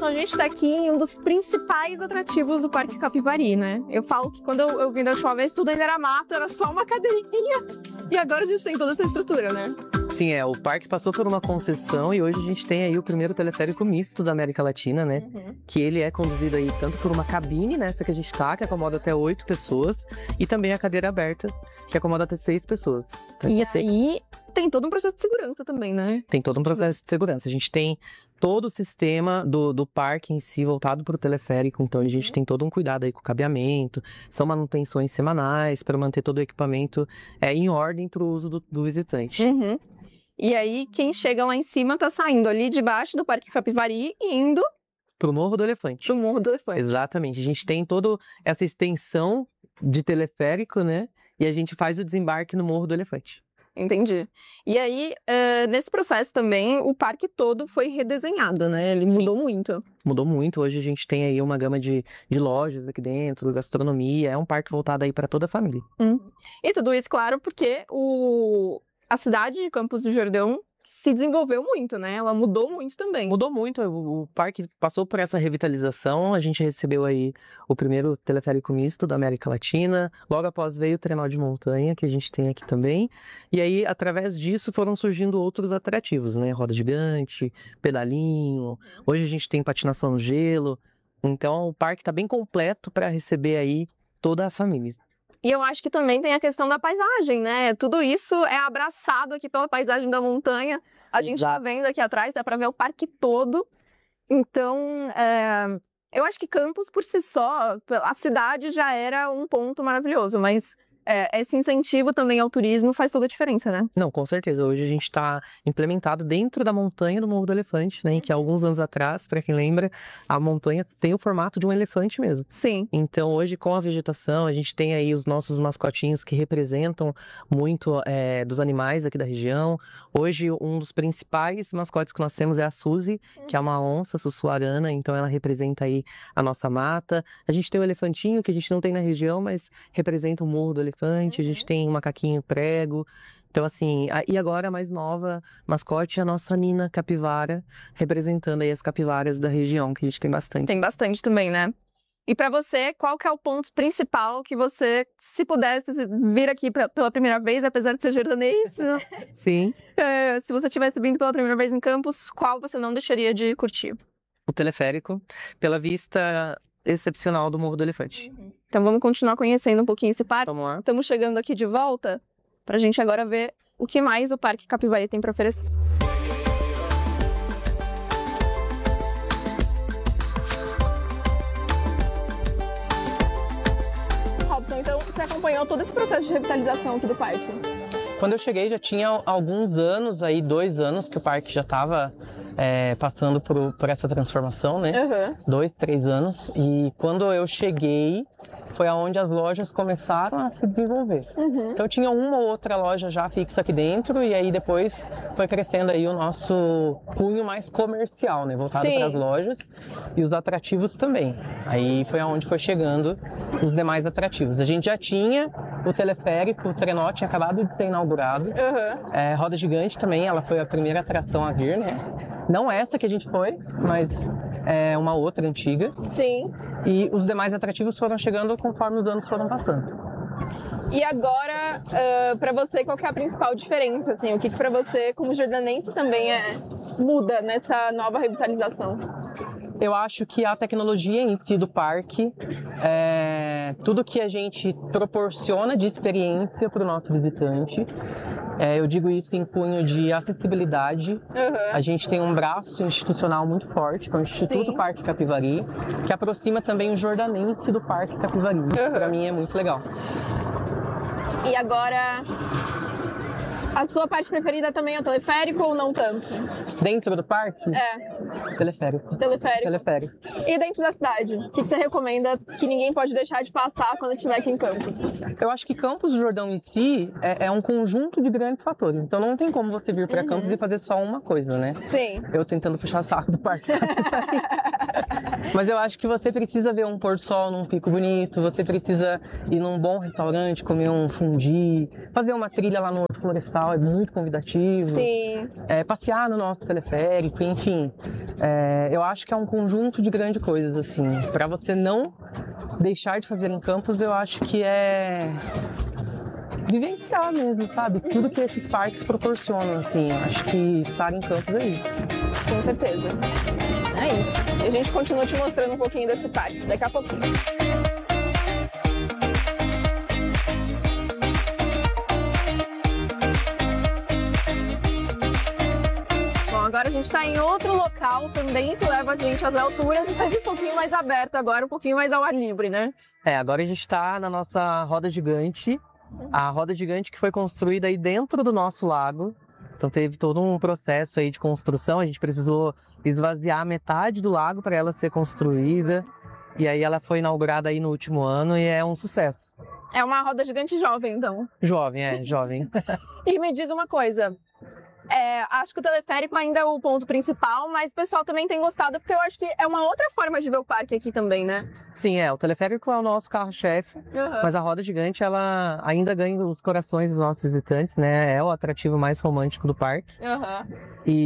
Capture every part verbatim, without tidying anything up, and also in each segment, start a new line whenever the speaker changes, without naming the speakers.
Robson, a gente está aqui em um dos principais atrativos do Parque Capivari, né? Eu falo que quando eu, eu vim da última vez, tudo ainda era mato, era só uma cadeirinha. E agora a gente tem toda essa estrutura, né?
Sim, é, o parque passou por uma concessão e hoje a gente tem aí o primeiro teleférico misto da América Latina, né? Uhum. Que ele é conduzido aí tanto por uma cabine, né, essa que a gente tá, que acomoda até oito pessoas, e também a cadeira aberta, que acomoda até seis pessoas. Então,
e
seis...
aí tem todo um processo de segurança também, né?
Tem todo um processo de segurança. A gente tem todo o sistema do, do parque em si voltado para o teleférico, então a gente uhum. tem todo um cuidado aí com o cabeamento, são manutenções semanais para manter todo o equipamento é, em ordem para o uso do, do visitante.
Uhum. E aí, quem chega lá em cima tá saindo ali de baixo do Parque Capivari e indo
pro Morro do Elefante.
Pro Morro do Elefante.
Exatamente. A gente tem toda essa extensão de teleférico, né? E a gente faz o desembarque no Morro do Elefante.
Entendi. E aí, uh, nesse processo também, o parque todo foi redesenhado, né? Ele mudou Sim. muito.
Mudou muito. Hoje a gente tem aí uma gama de, de lojas aqui dentro, gastronomia. É um parque voltado aí para toda a família.
Hum. E tudo isso, claro, porque o... a cidade de Campos do Jordão se desenvolveu muito, né? Ela mudou muito também.
Mudou muito. O, o parque passou por essa revitalização. A gente recebeu aí o primeiro teleférico misto da América Latina. Logo após veio o trenó de montanha, que a gente tem aqui também. E aí, através disso, foram surgindo outros atrativos, né? Roda gigante, pedalinho. Hoje a gente tem patinação no gelo. Então, o parque está bem completo para receber aí toda a família.
E eu acho que também tem a questão da paisagem, né? Tudo isso é abraçado aqui pela paisagem da montanha. A gente está vendo aqui atrás, dá para ver o parque todo. Então, é... eu acho que Campos, por si só, a cidade já era um ponto maravilhoso, mas é, esse incentivo também ao turismo faz toda a diferença, né?
Não, com certeza. Hoje a gente está implementado dentro da montanha do Morro do Elefante, né? Em que alguns anos atrás, para quem lembra, a montanha tem o formato de um elefante mesmo.
Sim.
Então hoje, com a vegetação, a gente tem aí os nossos mascotinhos que representam muito é, dos animais aqui da região. Hoje, um dos principais mascotes que nós temos é a Suzy, que é uma onça sussuarana, então ela representa aí a nossa mata. A gente tem o elefantinho, que a gente não tem na região, mas representa o Morro do Elefante. A gente tem um macaquinho prego. Então, assim, a, e agora a mais nova mascote é a nossa Nina Capivara, representando aí as capivaras da região, que a gente tem bastante.
Tem bastante também, né? E pra você, qual que é o ponto principal que você, se pudesse vir aqui pra, pela primeira vez, apesar de ser jordanês, né?
Sim.
É, se você tivesse vindo pela primeira vez em Campos, qual você não deixaria de curtir?
O teleférico, pela vista excepcional do Morro do Elefante.
Uhum. Então vamos continuar conhecendo um pouquinho esse parque.
Vamos lá.
Estamos chegando aqui de volta pra gente agora ver o que mais o Parque Capivari tem para oferecer. Robson, então você acompanhou todo esse processo de revitalização aqui do parque?
Quando eu cheguei já tinha alguns anos, aí dois anos que o parque já estava É, passando por, por essa transformação, né?
Uhum.
Dois, três anos. E quando eu cheguei, foi aonde as lojas começaram a se desenvolver.
Uhum.
Então tinha uma ou outra loja já fixa aqui dentro, e aí depois foi crescendo aí o nosso cunho mais comercial, né? Voltado para as lojas e os atrativos também. Aí foi aonde foi chegando os demais atrativos. A gente já tinha o teleférico, o trenó tinha acabado de ser inaugurado.
Uhum.
É, roda gigante também, ela foi a primeira atração a vir, né? Não essa que a gente foi, mas é uma outra antiga.
Sim.
E os demais atrativos foram chegando conforme os anos foram passando.
E agora, uh, para você, qual que é a principal diferença? Assim, o que, que para você, como jordanense, também é, muda nessa nova revitalização?
Eu acho que a tecnologia em si do parque, é, tudo que a gente proporciona de experiência para o nosso visitante, é, eu digo isso em cunho de acessibilidade.
Uhum.
A gente tem um braço institucional muito forte, que é o Instituto
Sim.
Parque Capivari, que aproxima também o jordanense do Parque Capivari. Uhum. Para mim é muito legal.
E agora, a sua parte preferida também é o teleférico ou não tanto?
Dentro do parque?
É.
Teleférico.
Teleférico.
Teleférico.
E dentro da cidade? O que você recomenda que ninguém pode deixar de passar quando estiver aqui em Campos?
Eu acho que Campos do Jordão em si é, é um conjunto de grandes fatores. Então não tem como você vir para uhum. Campos e fazer só uma coisa, né?
Sim.
Eu tentando puxar saco do parque. Mas eu acho que você precisa ver um pôr do sol num pico bonito, você precisa ir num bom restaurante, comer um fundi, fazer uma trilha lá no Horto Florestal, é muito convidativo.
Sim.
É, passear no nosso teleférico, enfim. É, eu acho que é um conjunto de grandes coisas, assim. Para você não deixar de fazer em Campos, eu acho que é vivenciar mesmo, sabe? Tudo que esses parques proporcionam, assim. Eu acho que estar em Campos é isso.
Com certeza. É isso. E a gente continua te mostrando um pouquinho desse parque daqui a pouquinho. Bom, agora a gente está em outro local também que leva a gente às alturas e tá um pouquinho mais aberto agora, um pouquinho mais ao ar livre, né?
É, agora a gente está na nossa roda gigante. A roda gigante que foi construída aí dentro do nosso lago. Então teve todo um processo aí de construção. A gente precisou esvaziar metade do lago para ela ser construída. E aí ela foi inaugurada aí no último ano e é um sucesso.
É uma roda gigante jovem, então.
Jovem, é, jovem.
E me diz uma coisa. É, acho que o teleférico ainda é o ponto principal, mas o pessoal também tem gostado, porque eu acho que é uma outra forma de ver o parque aqui também, né?
Sim, é. O teleférico é o nosso carro-chefe, uhum. Mas a roda gigante, ela ainda ganha os corações dos nossos visitantes, né? É o atrativo mais romântico do parque.
Uhum.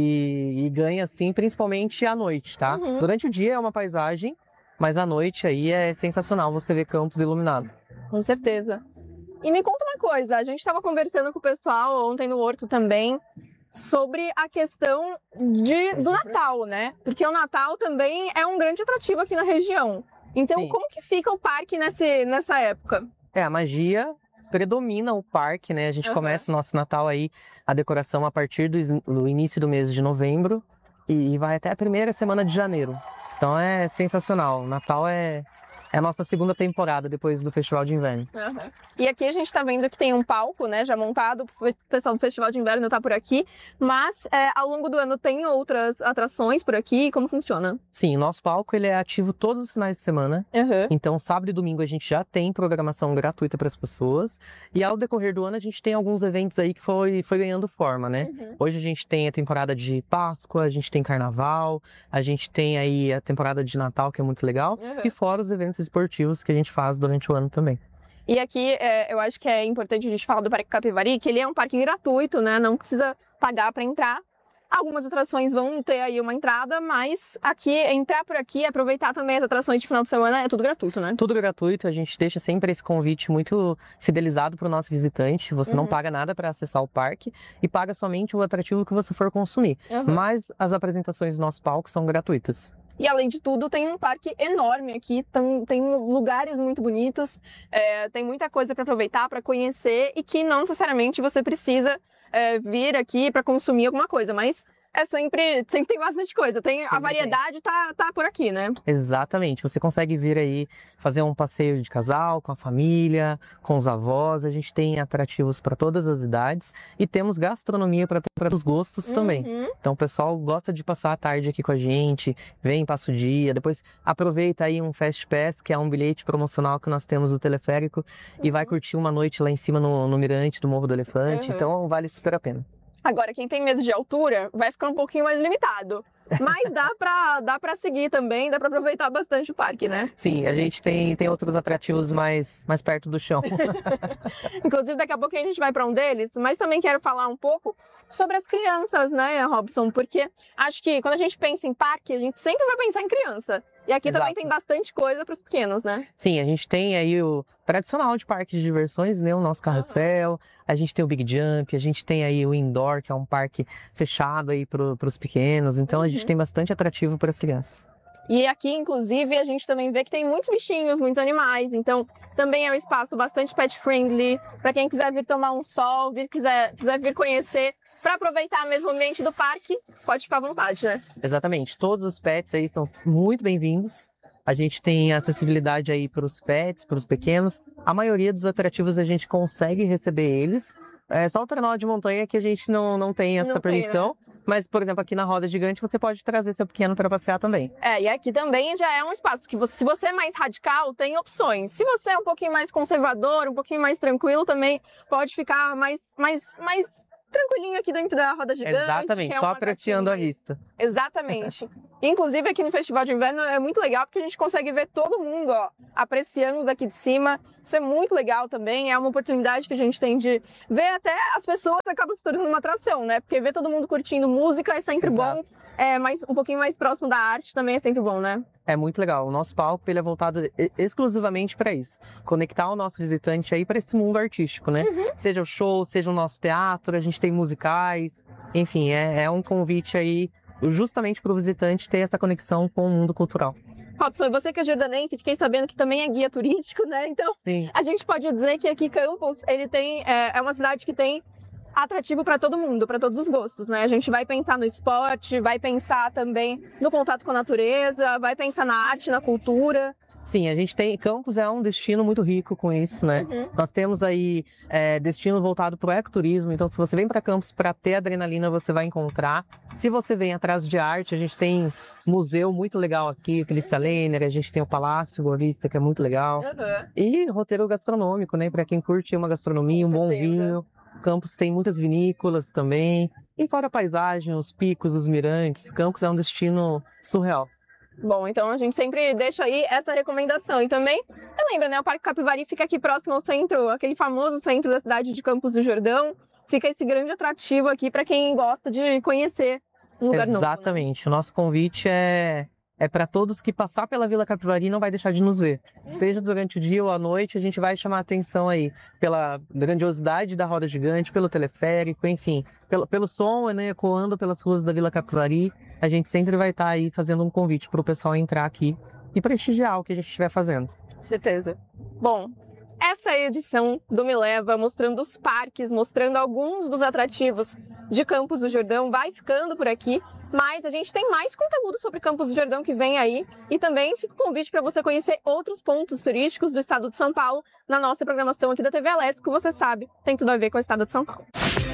E, e ganha, assim, principalmente à noite, tá? Uhum. Durante o dia é uma paisagem, mas à noite aí é sensacional você ver Campos iluminado.
Com certeza. E me conta uma coisa, a gente estava conversando com o pessoal ontem no Horto também, sobre a questão de, do Natal, né? Porque o Natal também é um grande atrativo aqui na região. Então, sim, como que fica o parque nesse, nessa época?
É, a magia predomina o parque, né? A gente uhum. começa o nosso Natal aí, a decoração a partir do, do início do mês de novembro e, e vai até a primeira semana de janeiro. Então é sensacional. O Natal é... É a nossa segunda temporada depois do Festival de Inverno.
Uhum. E aqui a gente está vendo que tem um palco, né, já montado. O pessoal do Festival de Inverno está por aqui. Mas é, ao longo do ano tem outras atrações por aqui. Como funciona?
Sim, nosso palco ele é ativo todos os finais de semana.
Uhum.
Então sábado e domingo a gente já tem programação gratuita para as pessoas. E ao decorrer do ano a gente tem alguns eventos aí que foi, foi ganhando forma, né? Uhum. Hoje a gente tem a temporada de Páscoa, a gente tem Carnaval, a gente tem aí a temporada de Natal, que é muito legal. Uhum. E fora os eventos esportivos que a gente faz durante o ano também.
E aqui, é, eu acho que é importante a gente falar do Parque Capivari, que ele é um parque gratuito, né? Não precisa pagar para entrar. Algumas atrações vão ter aí uma entrada, mas aqui, entrar por aqui, aproveitar também as atrações de final de semana, é tudo gratuito, né?
Tudo gratuito, a gente deixa sempre esse convite muito fidelizado para o nosso visitante. Você uhum. não paga nada para acessar o parque e paga somente o atrativo que você for consumir. Uhum. Mas as apresentações do nosso palco são gratuitas.
E além de tudo, tem um parque enorme aqui, tem, tem lugares muito bonitos, é, tem muita coisa para aproveitar, para conhecer e que não necessariamente você precisa é, vir aqui para consumir alguma coisa, mas é sempre, sempre tem bastante coisa, tem, a variedade tá, tá por aqui, né?
Exatamente, você consegue vir aí fazer um passeio de casal, com a família, com os avós, a gente tem atrativos para todas as idades e temos gastronomia para os gostos uhum. também. Então o pessoal gosta de passar a tarde aqui com a gente, vem, passa o dia, depois aproveita aí um Fast Pass, que é um bilhete promocional que nós temos no teleférico uhum. e vai curtir uma noite lá em cima no, no Mirante do Morro do Elefante, uhum. então vale super a pena.
Agora, quem tem medo de altura vai ficar um pouquinho mais limitado. Mas dá pra, dá pra seguir também, dá pra aproveitar bastante o parque, né?
Sim, a gente tem, tem outros atrativos mais, mais perto do chão.
Inclusive, daqui a pouco a gente vai pra um deles, mas também quero falar um pouco sobre as crianças, né, Robson? Porque acho que quando a gente pensa em parque, a gente sempre vai pensar em criança. E aqui Exato. Também tem bastante coisa para os pequenos, né?
Sim, a gente tem aí o tradicional de parque de diversões, né? O nosso carrossel, uhum. a gente tem o Big Jump, a gente tem aí o Indoor, que é um parque fechado aí para os pequenos. Então uhum. a gente tem bastante atrativo para as crianças.
E aqui, inclusive, a gente também vê que tem muitos bichinhos, muitos animais. Então, também é um espaço bastante pet-friendly. Para quem quiser vir tomar um sol, vir, quiser, quiser vir conhecer, para aproveitar mesmo o ambiente do parque, pode ficar à vontade, né?
Exatamente. Todos os pets aí são muito bem-vindos. A gente tem acessibilidade aí para os pets, para os pequenos. A maioria dos atrativos a gente consegue receber eles. É só o trenó de montanha que a gente não, não tem essa não permissão. Tem, né? Mas, por exemplo, aqui na roda gigante você pode trazer seu pequeno para passear também.
É, e aqui também já é um espaço que você, se você é mais radical, tem opções. Se você é um pouquinho mais conservador, um pouquinho mais tranquilo, também pode ficar mais, mais, mais tranquilinho aqui dentro da roda gigante.
Exatamente,
é
só apreciando a vista.
Exatamente. Inclusive aqui no Festival de Inverno é muito legal porque a gente consegue ver todo mundo, ó, apreciando daqui de cima. Isso é muito legal também, é uma oportunidade que a gente tem de ver até as pessoas, acaba se tornando uma atração, né? Porque ver todo mundo curtindo música é sempre Exato. bom. É, mais, um pouquinho mais próximo da arte também é sempre bom, né?
É muito legal. O nosso palco ele é voltado exclusivamente para isso. Conectar o nosso visitante aí para esse mundo artístico, né? Uhum. Seja o show, seja o nosso teatro, a gente tem musicais. Enfim, é, é um convite aí justamente para o visitante ter essa conexão com o mundo cultural.
Robson, e você que é jordanense, fiquei sabendo que também é guia turístico, né? Então, Sim. a gente pode dizer que aqui Campos, ele tem, é, é uma cidade que tem atrativo para todo mundo, para todos os gostos, né? A gente vai pensar no esporte, vai pensar também no contato com a natureza, vai pensar na arte, na cultura.
Sim, a gente tem... Campos é um destino muito rico com isso, né? Uhum. Nós temos aí é, destino voltado para o ecoturismo, então se você vem para Campos para ter adrenalina, você vai encontrar. Se você vem atrás de arte, a gente tem museu muito legal aqui, Felícia Lehner, a gente tem o Palácio Boa Vista, que é muito legal. Uhum. E roteiro gastronômico, né? Para quem curte uma gastronomia, um bom vinho. Campos tem muitas vinícolas também. E fora a paisagem, os picos, os mirantes, Campos é um destino surreal.
Bom, então a gente sempre deixa aí essa recomendação. E também, você lembra, né? O Parque Capivari fica aqui próximo ao centro, aquele famoso centro da cidade de Campos do Jordão. Fica esse grande atrativo aqui para quem gosta de conhecer um lugar
Exatamente.
novo.
Exatamente. Né? O nosso convite é... É para todos que passar pela Vila Capivari não vai deixar de nos ver. Seja durante o dia ou à noite, a gente vai chamar a atenção aí pela grandiosidade da roda gigante, pelo teleférico, enfim, pelo, pelo som, né, ecoando pelas ruas da Vila Capivari. A gente sempre vai estar aí fazendo um convite para o pessoal entrar aqui e prestigiar o que a gente estiver fazendo.
Certeza. Bom, essa é a edição do Me Leva, mostrando os parques, mostrando alguns dos atrativos de Campos do Jordão, vai ficando por aqui. Mas a gente tem mais conteúdo sobre Campos do Jordão que vem aí. E também fica o convite para você conhecer outros pontos turísticos do estado de São Paulo na nossa programação aqui da T V Alerts, que você sabe, tem tudo a ver com o estado de São Paulo.